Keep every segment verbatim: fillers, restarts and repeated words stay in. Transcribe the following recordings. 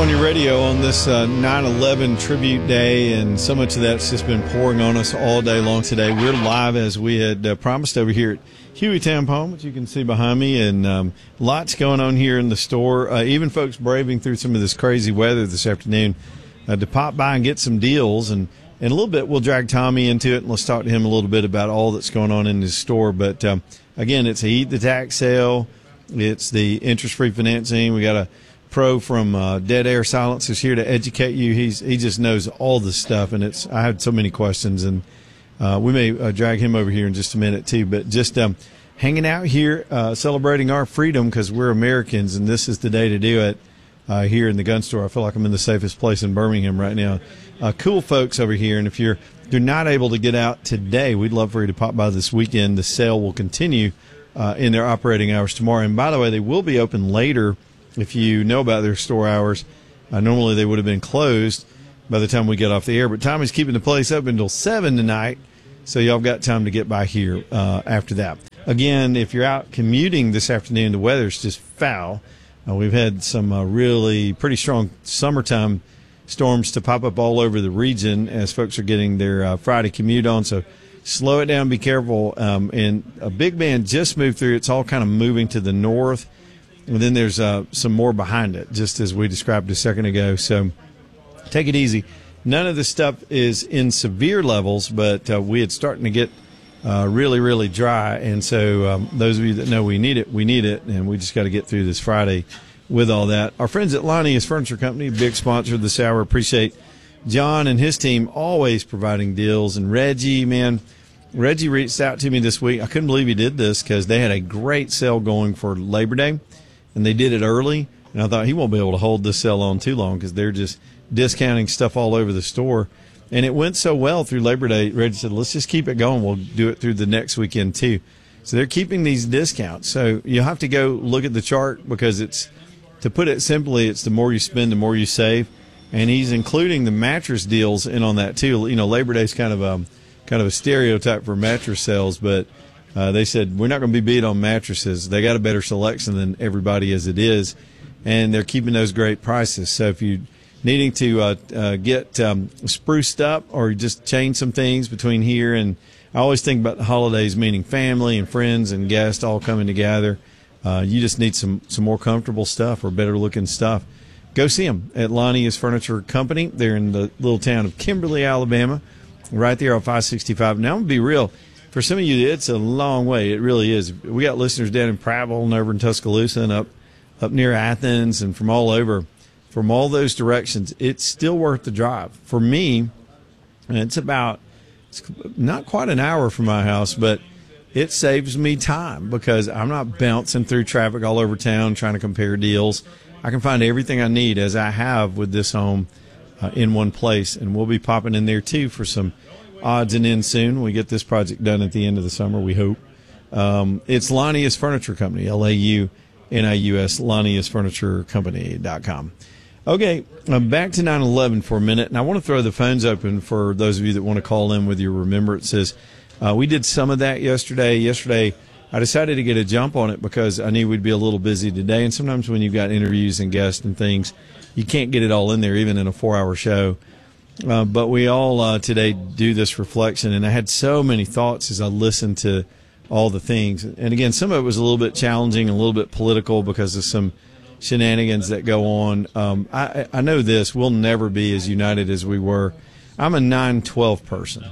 on your radio on this uh, nine eleven tribute day, and so much of that's just been pouring on us all day long today. We're live as we had uh, promised over here at Hueytown Palm, which you can see behind me, and um, lots going on here in the store. Uh, even folks braving through some of this crazy weather this afternoon uh, to pop by and get some deals. And in a little bit, we'll drag Tommy into it, and let's talk to him a little bit about all that's going on in his store. But, um, again, it's a Eat the Tax sale. It's the interest-free financing. We got a pro from uh, Dead Air Silencers here to educate you. He's He just knows all this stuff, and it's I had so many questions, and uh, we may uh, drag him over here in just a minute too. But just um, hanging out here, uh, celebrating our freedom because we're Americans, and this is the day to do it uh, here in the gun store. I feel like I'm in the safest place in Birmingham right now. Uh, cool folks over here, and if you're, you're not able to get out today, we'd love for you to pop by this weekend. The sale will continue uh, in their operating hours tomorrow. And by the way, they will be open later. If you know about their store hours, uh, normally they would have been closed by the time we get off the air. But Tommy's keeping the place open until seven tonight, so y'all got time to get by here uh, after that. Again, if you're out commuting this afternoon, the weather's just foul. Uh, we've had some uh, really pretty strong summertime storms to pop up all over the region as folks are getting their uh, Friday commute on. So slow it down, be careful. Um, and a big band just moved through. It's all kind of moving to the north. And then there's uh, some more behind it, just as we described a second ago. So take it easy. None of this stuff is in severe levels, but uh, we had starting to get uh, really, really dry. And so um, those of you that know we need it, we need it, and we just got to get through this Friday with all that. Our friends at Lonnius Furniture Company, big sponsor of this hour. Appreciate John and his team always providing deals. And Reggie, man, Reggie reached out to me this week. I couldn't believe he did this because they had a great sale going for Labor Day. And they did it early, and I thought he won't be able to hold this sale on too long because they're just discounting stuff all over the store. And it went so well through Labor Day, Reggie said, let's just keep it going. We'll do it through the next weekend too. So they're keeping these discounts. So you'll have to go look at the chart because it's, to put it simply, it's the more you spend, the more you save. And he's including the mattress deals in on that too. You know, Labor Day is kind of a, kind of a stereotype for mattress sales, but Uh, they said, we're not going to be beat on mattresses. They got a better selection than everybody as it is, and they're keeping those great prices. So if you're needing to uh, uh, get um, spruced up or just change some things between here and I always think about the holidays, meaning family and friends and guests all coming together. Uh, you just need some, some more comfortable stuff or better-looking stuff. Go see them at Lonnius Furniture Company. They're in the little town of Kimberly, Alabama, right there on five sixty-five. Now, I'm going to be real. For some of you, it's a long way. It really is. We got listeners down in Prattville and over in Tuscaloosa and up, up near Athens and from all over. From all those directions, it's still worth the drive. For me, it's about it's not quite an hour from my house, but it saves me time because I'm not bouncing through traffic all over town trying to compare deals. I can find everything I need, as I have with this home, uh, in one place. And we'll be popping in there, too, for some odds and ends soon. We get this project done at the end of the summer, we hope. Um, it's Lonnius Furniture Company, L A U N I U S, Lonnius Furniture Company dot com. Okay, I'm back to nine eleven for a minute, and I want to throw the phones open for those of you that want to call in with your remembrances. Uh, we did some of that yesterday. Yesterday, I decided to get a jump on it because I knew we'd be a little busy today, and sometimes when you've got interviews and guests and things, you can't get it all in there, even in a four-hour show. Uh, but we all uh, today do this reflection, and I had so many thoughts as I listened to all the things. And again, some of it was a little bit challenging and a little bit political because of some shenanigans that go on. Um, I, I know this, we'll never be as united as we were. I'm a nine twelve person.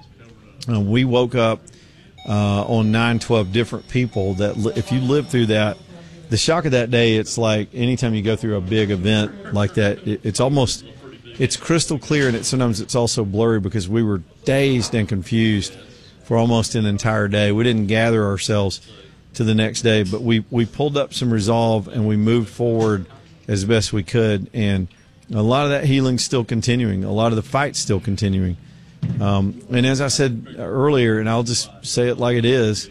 Uh, we woke up uh, on nine twelve different people that li- if you live through that, the shock of that day, it's like anytime you go through a big event like that, it, it's almost... It's crystal clear, and it, sometimes it's also blurry because we were dazed and confused for almost an entire day. We didn't gather ourselves to the next day, but we, we pulled up some resolve, and we moved forward as best we could. And a lot of that healing's still continuing. A lot of the fight's still continuing. Um, and as I said earlier, and I'll just say it like it is,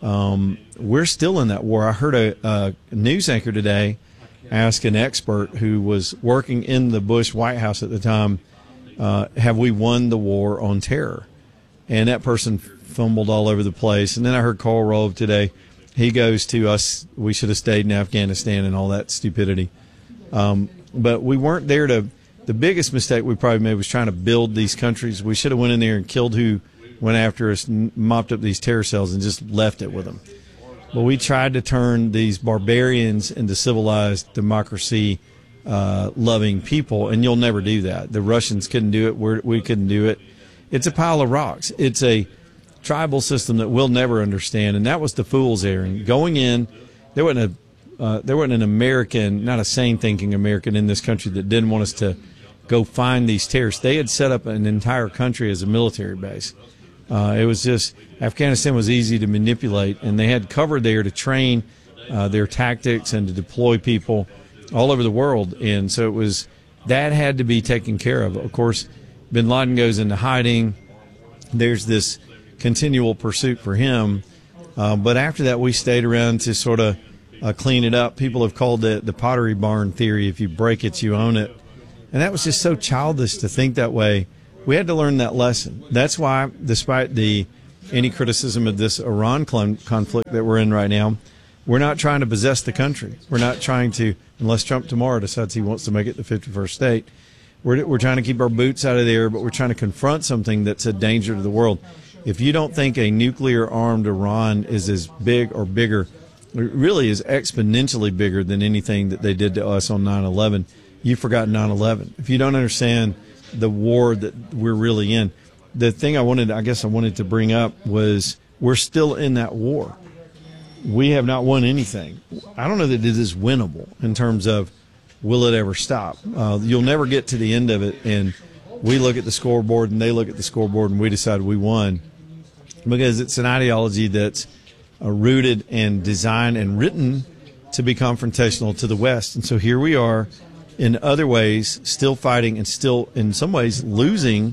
um, we're still in that war. I heard a, a news anchor today ask an expert who was working in the Bush White House at the time, uh, have we won the war on terror? And that person fumbled all over the place. And then I heard Karl Rove today. He goes to us, we should have stayed in Afghanistan and all that stupidity. Um, but we weren't there to. The biggest mistake we probably made was trying to build these countries. We should have went in there and killed who went after us, and mopped up these terror cells, and just left it with them. But we tried to turn these barbarians into civilized, democracy uh, loving people, and you'll never do that. The Russians couldn't do it. We're, we couldn't do it. It's a pile of rocks. It's a tribal system that we'll never understand, and that was the fool's errand. Going in, there wasn't a uh, there wasn't an American, not a sane-thinking American in this country that didn't want us to go find these terrorists. They had set up an entire country as a military base. Uh, it was just, Afghanistan was easy to manipulate, and they had cover there to train uh, their tactics and to deploy people all over the world. And so it was, that had to be taken care of. Of course, bin Laden goes into hiding. There's this continual pursuit for him. Uh, but after that, we stayed around to sort of uh, clean it up. People have called it the pottery barn theory. If you break it, you own it. And that was just so childish to think that way. We had to learn that lesson. That's why, despite the any criticism of this Iran conflict that we're in right now, we're not trying to possess the country. We're not trying to, unless Trump tomorrow decides he wants to make it the fifty-first state, we're, we're trying to keep our boots out of there, but we're trying to confront something that's a danger to the world. If you don't think a nuclear-armed Iran is as big or bigger, it really is exponentially bigger than anything that they did to us on nine eleven, you've forgotten nine eleven. If you don't understand the war that we're really in, the thing I wanted, I guess I wanted to bring up was we're still in that war. We have not won anything. I don't know that it is winnable in terms of will it ever stop. Uh, you'll never get to the end of it, and we look at the scoreboard and they look at the scoreboard and we decide we won, because it's an ideology that's uh, rooted and designed and written to be confrontational to the West. And so here we are, in other ways, still fighting and still, in some ways, losing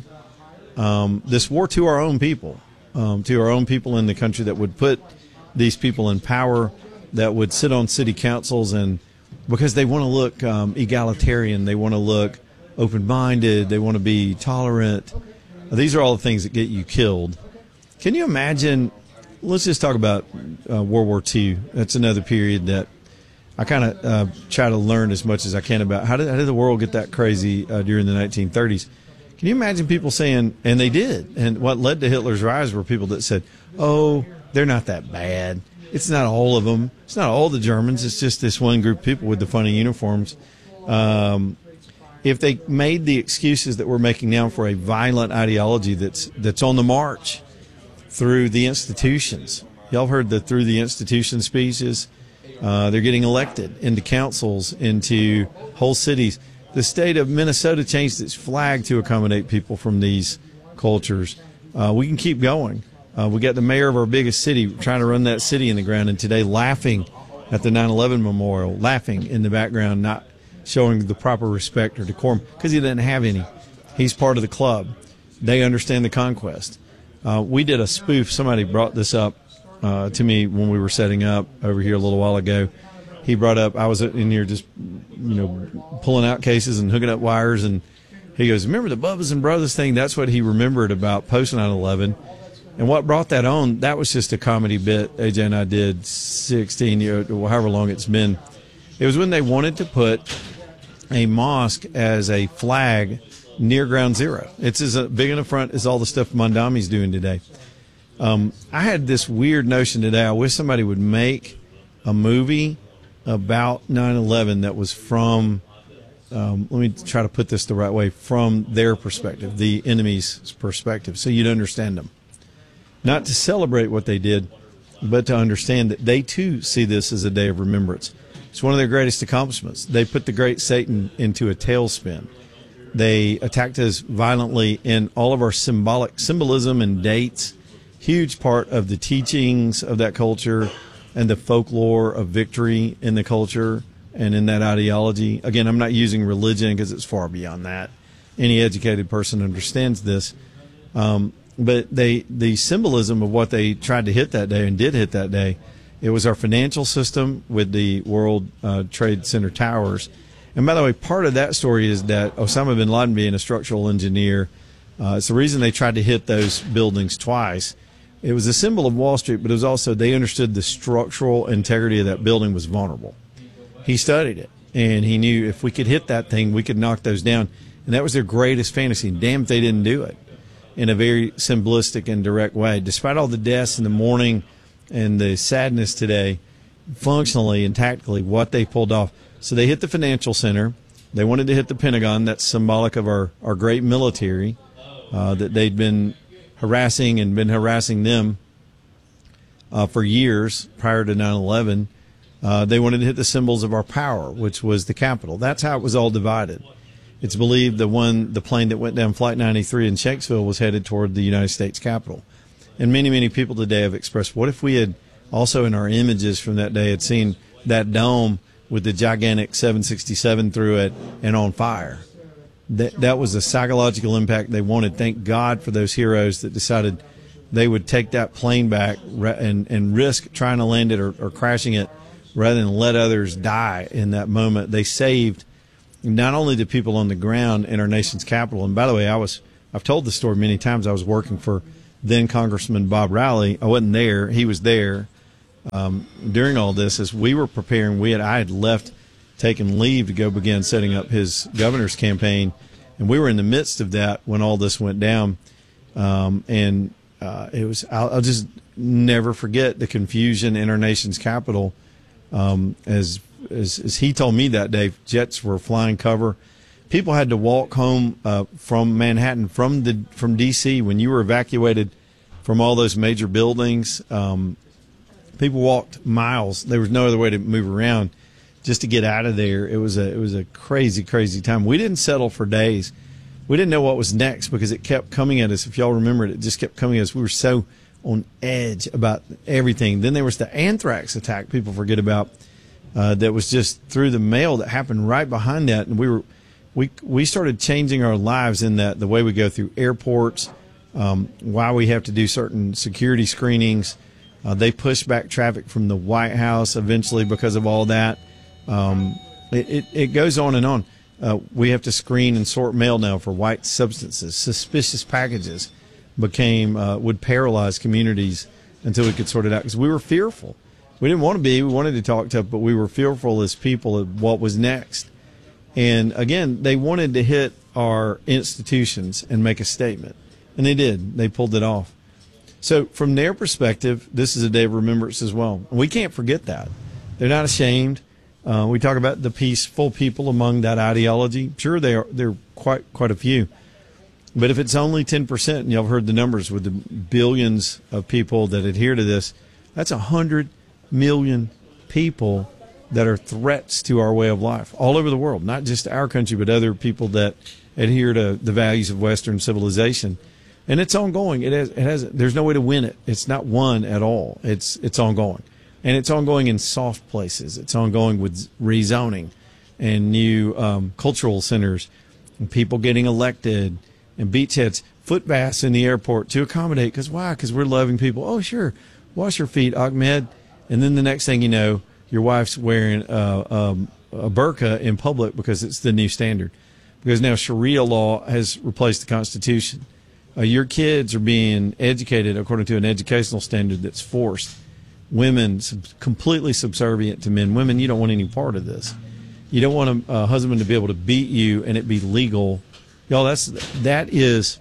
um, this war to our own people, um, to our own people in the country that would put these people in power, that would sit on city councils, and because they want to look um, egalitarian, they want to look open-minded, they want to be tolerant. These are all the things that get you killed. Can you imagine, let's just talk about uh, World War Two. That's another period that I kind of uh, try to learn as much as I can about. How did, how did the world get that crazy uh, during the nineteen thirties? Can you imagine people saying, and they did, and what led to Hitler's rise were people that said, oh, they're not that bad. It's not all of them. It's not all the Germans. It's just this one group of people with the funny uniforms. Um, if they made the excuses that we're making now for a violent ideology that's that's on the march through the institutions. Y'all heard the through the institution speeches. Uh, they're getting elected into councils, into whole cities. The state of Minnesota changed its flag to accommodate people from these cultures. Uh, we can keep going. Uh, we got the mayor of our biggest city trying to run that city in the ground, and today laughing at the nine eleven memorial, laughing in the background, not showing the proper respect or decorum because he didn't have any. He's part of the club. They understand the conquest. Uh, we did a spoof. Somebody brought this up uh, to me when we were setting up over here a little while ago. He brought up, I was in here just, you know, pulling out cases and hooking up wires, and he goes, remember the Bubbas and Brothers thing? That's what he remembered about post nine eleven. And what brought that on, that was just a comedy bit A J and I did sixteen years, or however long it's been. It was when they wanted to put a mosque as a flag near Ground Zero. It's as big in the front as all the stuff Mondami's doing today. Um, I had this weird notion today. I wish somebody would make a movie about nine eleven that was from, um, let me try to put this the right way, from their perspective, the enemy's perspective, so you'd understand them. Not to celebrate what they did, but to understand that they too see this as a day of remembrance. It's one of their greatest accomplishments. They put the great Satan into a tailspin. They attacked us violently in all of our symbolic symbolism and dates, huge part of the teachings of that culture and the folklore of victory in the culture and in that ideology. Again, I'm not using religion because it's far beyond that. Any educated person understands this. Um, but they, the symbolism of what they tried to hit that day and did hit that day, it was our financial system with the World uh, Trade Center towers. And by the way, part of that story is that Osama bin Laden being a structural engineer, uh, it's the reason they tried to hit those buildings twice. It was a symbol of Wall Street, but it was also they understood the structural integrity of that building was vulnerable. He studied it. And he knew if we could hit that thing, we could knock those down. And that was their greatest fantasy. Damn if they didn't do it in a very simplistic and direct way. Despite all the deaths in the morning and the sadness today, functionally and tactically, what they pulled off. So they hit the financial center. They wanted to hit the Pentagon. That's symbolic of our, our great military, uh, that they'd been harassing and been harassing them uh, for years prior to nine eleven. Uh, they wanted to hit the symbols of our power, which was the Capitol. That's how it was all divided. It's believed the one, the plane that went down Flight ninety-three in Shanksville was headed toward the United States Capitol. And many, many people today have expressed, what if we had also in our images from that day had seen that dome with the gigantic seven sixty-seven through it and on fire? That, that was a psychological impact they wanted. Thank God for those heroes that decided they would take that plane back and, and risk trying to land it or, or crashing it rather than let others die in that moment. They saved not only the people on the ground in our nation's capital. And by the way, I was, I've told the story many times. I was working for then Congressman Bob Riley. I wasn't there. He was there um, during all this as we were preparing. We had, I had left, taken leave to go begin setting up his governor's campaign. And we were in the midst of that when all this went down. Um, and uh, it was, I'll, I'll just never forget the confusion in our nation's capital. Um, as, as as he told me that day, jets were flying cover. People had to walk home uh, from Manhattan, from the from D C when you were evacuated from all those major buildings. Um, people walked miles. There was no other way to move around just to get out of there. It was a it was a crazy, crazy time. We didn't settle for days. We didn't know what was next because it kept coming at us. If y'all remember it, it just kept coming at us. We were so on edge about everything. Then there was the anthrax attack people forget about uh, that was just through the mail that happened right behind that. And we were we we started changing our lives in that, the way we go through airports, um, why we have to do certain security screenings. Uh, they pushed back traffic from the White House eventually because of all that. Um, it, it, it goes on and on. Uh, we have to screen and sort mail now for white substances. Suspicious packages became uh, would paralyze communities until we could sort it out because we were fearful. We didn't want to be. We wanted to talk tough, but we were fearful as people of what was next. And again, they wanted to hit our institutions and make a statement, and they did. They pulled it off. So from their perspective, this is a day of remembrance as well. And we can't forget that. They're not ashamed. Uh, we talk about the peaceful people among that ideology. Sure, they are. There are quite quite a few. But if it's only ten percent, and y'all have heard the numbers with the billions of people that adhere to this, that's one hundred million people that are threats to our way of life all over the world, not just our country, but other people that adhere to the values of Western civilization. And it's ongoing. It has, it has, there's no way to win it. It's not won at all. It's, it's ongoing. And it's ongoing in soft places. It's ongoing with rezoning and new um, cultural centers and people getting elected and beachheads, foot baths in the airport to accommodate. Because why? Because we're loving people. Oh, sure, wash your feet, Ahmed. And then the next thing you know, your wife's wearing uh, um, a burqa in public because it's the new standard. Because now Sharia law has replaced the Constitution. Uh, your kids are being educated according to an educational standard that's forced. Women sub- completely subservient to men. Women, you don't want any part of this. You don't want a, a husband to be able to beat you and it be legal. Y'all, that's that is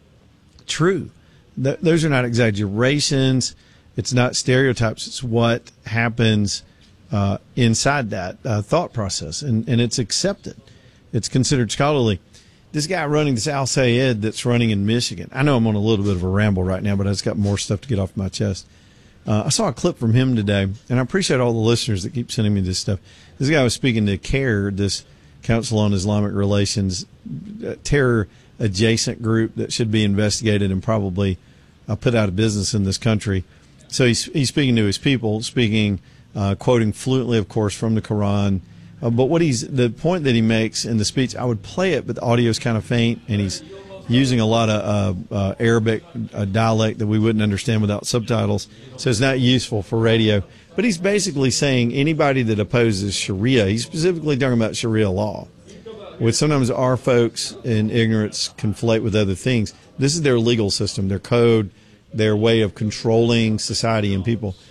true. Th- those are not exaggerations. It's not stereotypes. It's what happens uh, inside that uh, thought process, and, and it's accepted. It's considered scholarly. This guy running this Al Sayed that's running in Michigan, I know I'm on a little bit of a ramble right now, but I just got more stuff to get off my chest. Uh, I saw a clip from him today, and I appreciate all the listeners that keep sending me this stuff. This guy was speaking to CARE, this Council on Islamic Relations, uh, terror-adjacent group that should be investigated and probably uh, put out of business in this country. So he's, he's speaking to his people, speaking, uh, quoting fluently, of course, from the Quran. Uh, but what he's the point that he makes in the speech, I would play it, but the audio is kind of faint, and he's using a lot of uh, uh, Arabic uh, dialect that we wouldn't understand without subtitles, so it's not useful for radio. But he's basically saying anybody that opposes Sharia, he's specifically talking about Sharia law, which sometimes our folks in ignorance conflate with other things. This is their legal system, their code, their way of controlling society and people.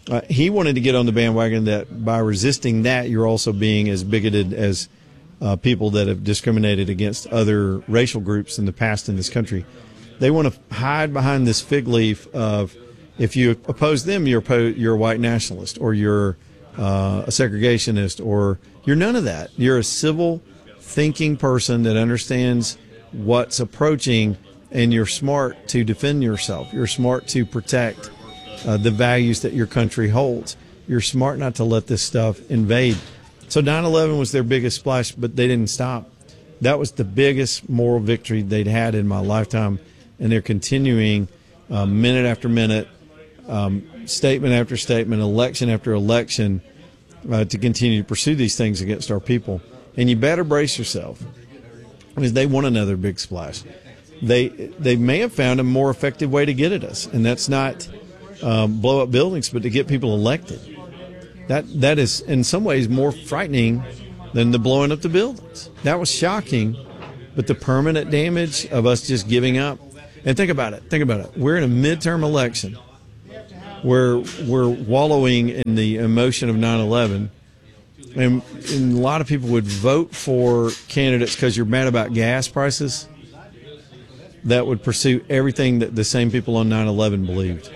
Uh, he wanted to get on the bandwagon that by resisting that, you're also being as bigoted as uh, people that have discriminated against other racial groups in the past in this country. They want to hide behind this fig leaf of, if you oppose them, you're, oppo- you're a white nationalist, or you're uh, a segregationist, or you're none of that. You're a civil thinking person that understands what's approaching, and you're smart to defend yourself. You're smart to protect uh, the values that your country holds. You're smart not to let this stuff invade. So nine eleven was their biggest splash, but they didn't stop. That was the biggest moral victory they'd had in my lifetime, and they're continuing uh, minute after minute, um, statement after statement, election after election, uh, to continue to pursue these things against our people. And you better brace yourself, because they want another big splash. They they may have found a more effective way to get at us, and that's not um, blow up buildings, but to get people elected. That that is in some ways more frightening than the blowing up the buildings. That was shocking, but the permanent damage of us just giving up. And think about it. Think about it. We're in a midterm election where we're wallowing in the emotion of nine eleven, and, and a lot of people would vote for candidates because you're mad about gas prices that would pursue everything that the same people on nine eleven believed.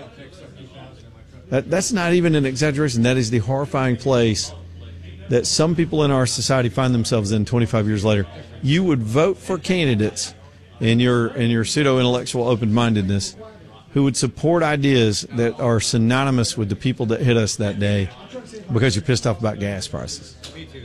That, that's not even an exaggeration. That is the horrifying place that some people in our society find themselves in twenty-five years later. You would vote for candidates in your in your pseudo-intellectual open-mindedness who would support ideas that are synonymous with the people that hit us that day because you're pissed off about gas prices.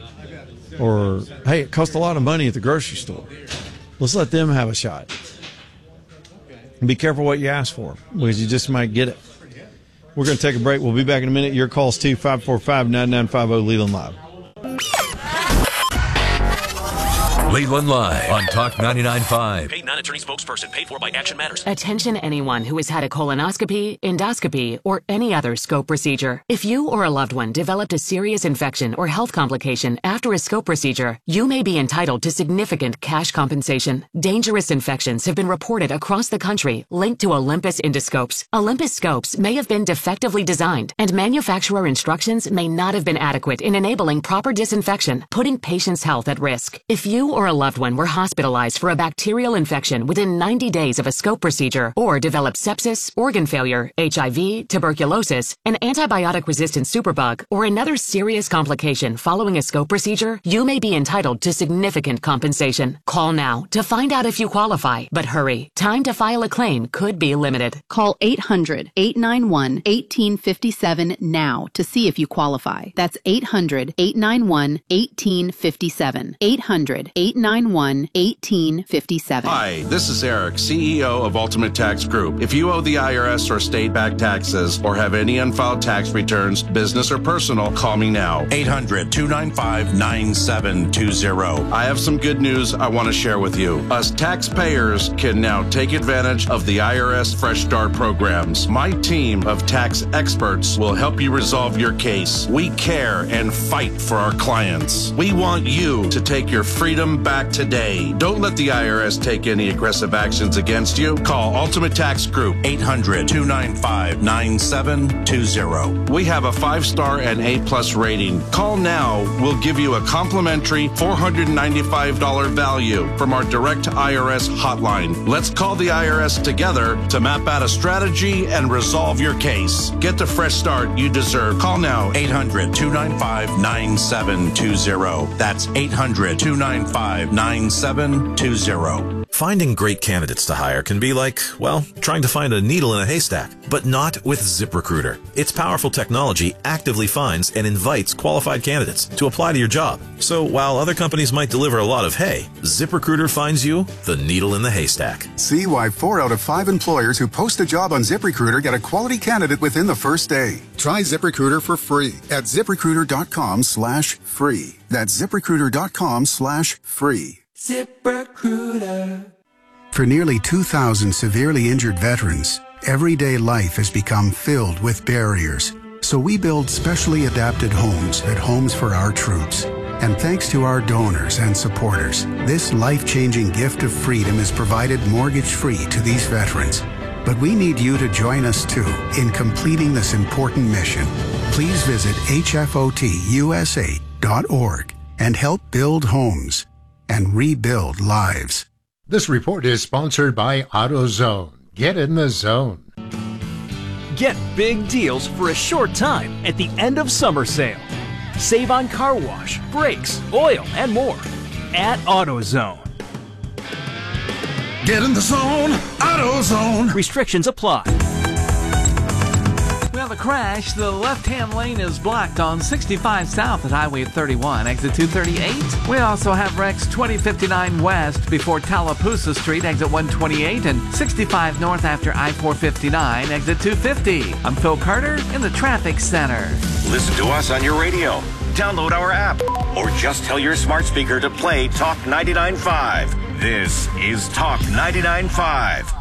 Or, hey, it costs a lot of money at the grocery store. Let's let them have a shot. And be careful what you ask for, because you just might get it. We're going to take a break. We'll be back in a minute. Your call's two five four five, nine nine five zero, Leland Live. Leland Live on Talk ninety-nine point five. Paid non-attorney spokesperson paid for by Action Matters. Attention anyone who has had a colonoscopy, endoscopy, or any other scope procedure. If you or a loved one developed a serious infection or health complication after a scope procedure, you may be entitled to significant cash compensation. Dangerous infections have been reported across the country linked to Olympus endoscopes. Olympus scopes may have been defectively designed, and manufacturer instructions may not have been adequate in enabling proper disinfection, putting patients' health at risk. If you or a loved one were hospitalized for a bacterial infection within ninety days of a scope procedure, or developed sepsis, organ failure, H I V, tuberculosis, an antibiotic-resistant superbug, or another serious complication following a scope procedure, you may be entitled to significant compensation. Call now to find out if you qualify, but hurry. Time to file a claim could be limited. Call eight hundred, eight nine one, one eight five seven now to see if you qualify. That's eight hundred, eight nine one, one eight five seven. eight hundred, eight nine one, one eight five seven. Hi, this is Eric, C E O of Ultimate Tax Group. If you owe the I R S or state-backed taxes or have any unfiled tax returns, business or personal, call me now. eight hundred, two nine five, nine seven two zero. I have some good news I want to share with you. Us taxpayers can now take advantage of the I R S Fresh Start programs. My team of tax experts will help you resolve your case. We care and fight for our clients. We want you to take your freedom back today. Don't let the I R S take any aggressive actions against you. Call Ultimate Tax Group. eight hundred, two nine five, nine seven two zero. We have a five-star and A-plus rating. Call now. We'll give you a complimentary four hundred ninety-five dollars value from our direct I R S hotline. Let's call the I R S together to map out a strategy and resolve your case. Get the fresh start you deserve. Call now. eight hundred, two nine five, nine seven two zero. That's eight hundred, two nine five, nine seven two zero. Finding great candidates to hire can be like, well, trying to find a needle in a haystack, but not with ZipRecruiter. Its powerful technology actively finds and invites qualified candidates to apply to your job. So while other companies might deliver a lot of hay, ZipRecruiter finds you the needle in the haystack. See why four out of five employers who post a job on ZipRecruiter get a quality candidate within the first day. Try ZipRecruiter for free at ZipRecruiter.com slash free. That's ZipRecruiter.com slash free. ZipRecruiter. For nearly two thousand severely injured veterans, everyday life has become filled with barriers. So we build specially adapted homes at Homes for Our Troops. And thanks to our donors and supporters, this life-changing gift of freedom is provided mortgage-free to these veterans. But we need you to join us too in completing this important mission. Please visit H F O T U S A dot org and help build homes and rebuild lives. This report is sponsored by AutoZone. Get in the zone. Get big deals for a short time at the end of summer sale. Save on car wash, brakes, oil, and more at AutoZone. Get in the zone, AutoZone. Restrictions apply. We have a crash. The left-hand lane is blocked on sixty-five south at Highway thirty-one, exit two thirty-eight. We also have wrecks twenty fifty-nine west before Tallapoosa Street, exit one twenty-eight, and sixty-five north after I four fifty-nine, exit two fifty. I'm Phil Carter in the traffic center. Listen to us on your radio, download our app, or just tell your smart speaker to play Talk ninety-nine point five. This is Talk ninety-nine point five.